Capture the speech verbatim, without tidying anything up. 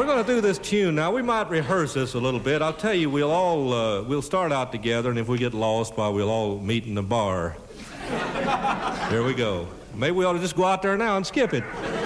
We're going to do this tune now. We might rehearse this a little bit. I'll tell you, we'll all, uh, we'll start out together, and if we get lost, well, we'll all meet in the bar. Here we go. Maybe we ought to just go out there now and skip it.